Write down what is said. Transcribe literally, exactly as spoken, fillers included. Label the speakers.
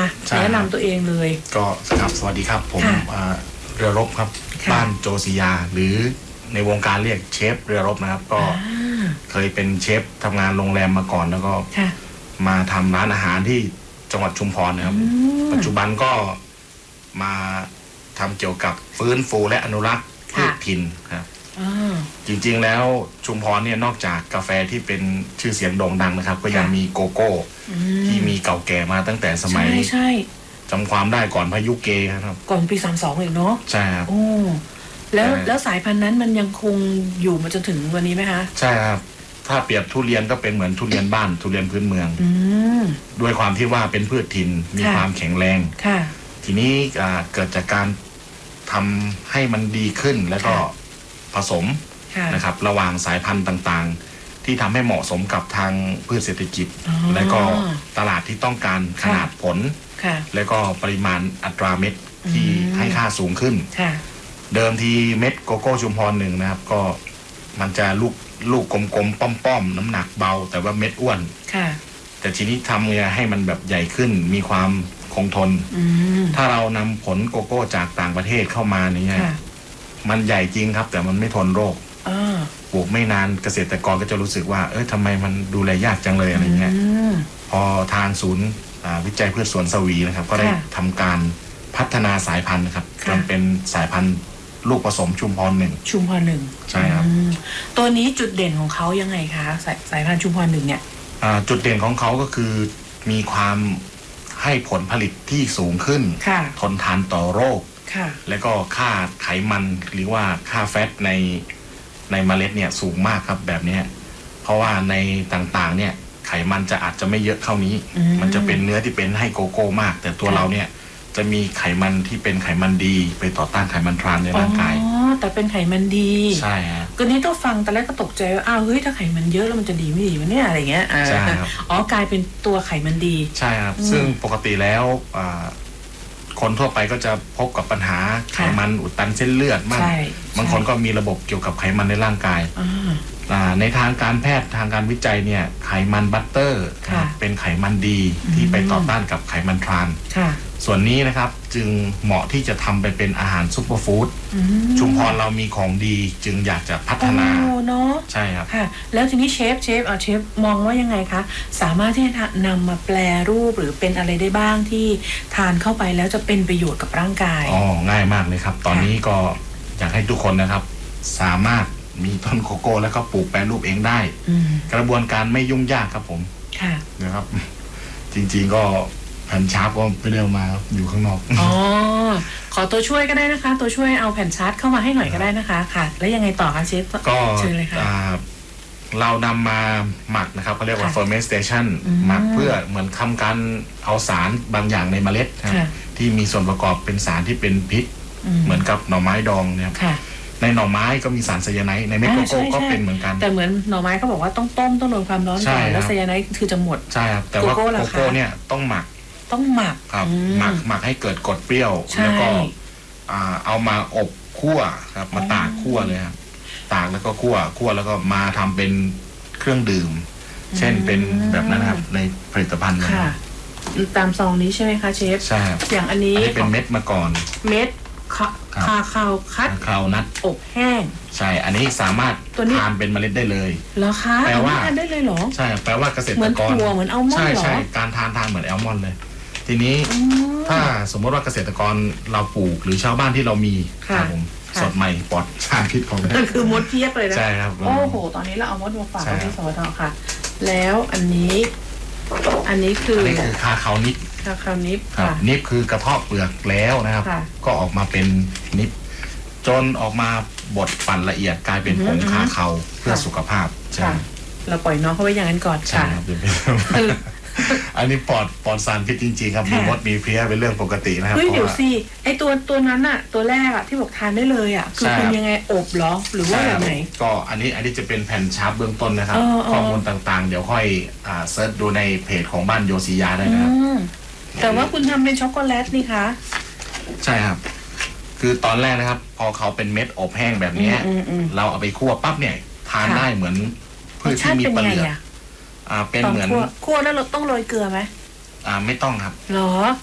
Speaker 1: แนะนำตัวเองเลย
Speaker 2: ก็ครับสวัสดีครับผมเรือรบครับบ้านโจซิยาหรือในวงการเรียกเชฟเรือรบนะครับก็เคยเป็นเชฟทำงานโรงแรมมาก่อนแล้วก็มาทำร้านอาหารที่จังหวัดชุมพรนะครับปัจจุบันก็มาทำเกี่ยวกับฟื้นฟูและอนุรักษ์พืชถิ่นครับจริงๆแล้วชุมพรเนี่ยนอกจากกาแฟที่เป็นชื่อเสียงโด่งดังนะครับก็ยังมีโกโก้ที่มีเก่าแก่มาตั้งแต่สมัยจำความได้ก่อนพายุเกครับ
Speaker 1: ก่อนปีสามสองเลยเนาะ
Speaker 2: ใช่ครับ
Speaker 1: โอ้แล้วแล้วสายพันธุ์นั้นมันยังคงอยู่มาจนถึงวันนี้ไหมคะ
Speaker 2: ใช่ครับถ้าเปรียบทุเรียนก็เป็นเหมือนทุเรียนบ้านทุเรียนพื้นเมืองด้วยความที่ว่าเป็นพืชถิ่นมีความแข็งแรงทีนี้เกิดจากการทำให้มันดีขึ้นแล้วก็ผสมนะครับระหว่างสายพันธุ์ต่างๆที่ทำให้เหมาะสมกับทางพืชเศรษฐกิจและก็ตลาดที่ต้องการขนาดผลและก็ปริมาณอัตราเม็ดที่ให้ค่าสูงขึ้นเดิมทีเม็ดโกโก้ชุมพรหนึ่งนะครับก็มันจะลูกลูกกลมๆป้อมๆน้ำหนักเบาแต่ว่าเม็ดอ้วนแต่ทีนี้ทำไงให้มันแบบใหญ่ขึ้นมีความคงทนถ้าเรานำผลโกโก้จากต่างประเทศเข้ามาเนี่ยมันใหญ่จริงครับแต่มันไม่ทนโรคปลูกไม่นานเกษตรกรก็จะรู้สึกว่าเอ้ยทำไมมันดูแลยากจังเลยอะไรเงี้ยพอทางศูนย์วิจัยพืชสวนสวีนะครับก็ได้ทำการพัฒนาสายพันธุ์นะครับมันเป็นสายพันธุ์ลูกผสมชุมพรหนึ่ง
Speaker 1: ชุมพรหนึ่ง
Speaker 2: ใช่ครับ
Speaker 1: ตัวนี้จุดเด่นของเขายังไงคะสายสายพันธุ์ชุมพรหนึ่งเนี่ย
Speaker 2: จุดเด่นของเขาก็คือมีความให้ผลผลิตที่สูงขึ้นทนทานต่อโรคและก็ค่าไขมันหรือว่าค่าแฟตในในเมล็ดเนี่ยสูงมากครับแบบนี้เพราะว่าในต่างๆเนี่ยไขมันจะอาจจะไม่เยอะเท่านี้มันจะเป็นเนื้อที่เป็นให้โกโก้มากแต่ตัวเราเนี่ยจะมีไขมันที่เป็นไขมันดีไปต่อต้านไขมันทรานในร่างกาย
Speaker 1: อ๋อแต่เป็นไขมันดี
Speaker 2: ใช่ครับ
Speaker 1: ก็นี้ต้องฟังแต่แรกก็ตกใจว่าอ้าวเฮ้ยถ้าไขมันเยอะแล้วมันจะดีไม่ดีวะเนี่ยอะไรเงี้ย
Speaker 2: ใช่ครับ
Speaker 1: อ๋อกลายเป็นตัวไขมันดี
Speaker 2: ใช่ครับซึ่งปกติแล้วคนทั่วไปก็จะพบกับปัญหาไขมันอุดตันเส้นเลือดมากบางคนก็มีระบบเกี่ยวกับไขมันในร่างกายในทางการแพทย์ทางการวิจัยเนี่ยไขมันบัตเตอร์เป็นไขมันดีที่ไปต่อต้านกับไขมันทรานส่วนนี้นะครับจึงเหมาะที่จะทำไปเป็นอาหารซุปเปอร์ฟู้ดชุมพรเรามีของดีจึงอยากจะพัฒนา
Speaker 1: เนาะ
Speaker 2: ใช่ครับ
Speaker 1: ค่ะแล้วทีนี้เชฟเชฟเอาเชฟมองว่ายังไงคะสามารถที่จะนำมาแปลรูปหรือเป็นอะไรได้บ้างที่ทานเข้าไปแล้วจะเป็นประโยชน์กับร่างกาย
Speaker 2: อ๋อง่ายมากเลยครับตอนนี้ก็อยากให้ทุกคนนะครับสามารถมีต้นโกโก้แล้วก็ปลูกแปรรูปเองได้กระบวนการไม่ยุ่งยากครับผม
Speaker 1: ค่ะ
Speaker 2: นะครับจริงๆก็แผ่นชาร์ปก็ไม่ได้เอามาอยู่ข้างนอก
Speaker 1: อ๋อขอตัวช่วยก็ได้นะคะตัวช่วยเอาแผ่นชาร์ตเข้ามาให้หน่อยก็ได้นะคะค่ะแล้วยังไงต่อคะเชฟ
Speaker 2: ก็
Speaker 1: เชิญเลยค่ะ
Speaker 2: เรานำมาหมักนะครับเขาเรียกว่า fermentation หมักเพื่อเหมือนทำการเอาสารบางอย่างในเมล็ดครับที่มีส่วนประกอบเป็นสารที่เป็นพิษเหมือนกับหน่อไม้ดองเนี่ยในหน่อไม้ก็มีสารไซยาไนด์ในเม็ดโกโก้ก็เป็นเหมือนกัน
Speaker 1: แต่เหมือนหน่อไม้เขาบอกว่าต้องต้มต้องโดนความร้อนก่อนแล้วไซยาไนด์คือจะหมด
Speaker 2: ใช่ครับแต่ว่าโกโก้เนี่ยต้องหมัก
Speaker 1: ต้องหมัก
Speaker 2: ครับหมักหมักให้เกิดกรดเปรี้ยวแล้วก็เอามาอบคั่วครับมาตากคั่วเลยครับตากแล้วก็คั่วคั่วแล้วก็มาทำเป็นเครื่องดื่มเช่นเป็นแบบนั้นครับในผลิตภัณฑ์
Speaker 1: ค่ะตามซองนี้ใช่ไหมคะเชฟ
Speaker 2: ใช่
Speaker 1: อย่างอันนี้
Speaker 2: เป็นเม็ดมาก่อน
Speaker 1: เม็ดคาคาวคัด
Speaker 2: คาวนัด
Speaker 1: อบแห้ง
Speaker 2: ใช่อันนี้สามารถทานเป็นเมล็ดได้เลย
Speaker 1: เหรอคะ
Speaker 2: แปลว่า
Speaker 1: ทานได้เลยเหรอ
Speaker 2: ใช่แปลว่าเกษตรกรเห
Speaker 1: มือนถั่วเหมือนอัลมอนด์
Speaker 2: ใช่
Speaker 1: ใ
Speaker 2: ช่การทานทานเหมือนอัลมอนด์เลยทีนี้ถ้าสมมติว่าเกษตรกรเราปลูกหรือชาวบ้านที่เรามีครับผมสดใหม่ปลอดสารพิษของ
Speaker 1: นั่นคือมดเทียบเลยนะ
Speaker 2: ใช่ครับ
Speaker 1: โอ้โหตอนนี้เราเอามดมาฝากที่สวทค่ะแล้วอันนี้อันนี้คือ
Speaker 2: อันนี้คือคาคาวนิบ
Speaker 1: คาคาวนิบ
Speaker 2: ครับนิบคือกระเทาะเปลือกแล้วนะครับก็ออกมาเป็นนิบจนออกมาบดปั่นละเอียดกลายเป็นผงคาคาวเพื่อสุขภาพใช่
Speaker 1: เราปล่อยน้องเขาไว้อย่างนั้นก่อนค่ะ
Speaker 2: อันนี้ปอดปอดสารพิษจริงๆครับมีมดมีเพลี้ยเป็นเรื่องปกตินะครับ
Speaker 1: เฮ้ยเดี๋ยวสิไอตัวตัวนั้นอะตัวแรกอะที่บอกทานได้เลยอะคือเป็นยังไงอบเหรอหรือว่าแบบไหน
Speaker 2: ก็อันนี้อันนี้จะเป็นแผ่นชาร์ปเบื้องต้นนะครับข้อมูลต่างๆเดี๋ยวค่อยอ่าเซิร์ชดูในเพจของบ้านโยซิยาได้นะครับ
Speaker 1: แต่ว่าคุณทำเป็นช็อกโกแลตนี่คะ
Speaker 2: ใช่ครับคือตอนแรกนะครับพอเขาเป็นเม็ดอบแห้งแบบนี้เราเอาไปคั่วปั๊บเนี่ยทานได้เหมือนพืชที่มีเปลือกอ่าเป็นเหมือน
Speaker 1: คั่วแล้วเราต้องโรยเกลือไหม
Speaker 2: อ่าไม่ต้องครับ
Speaker 1: หรอ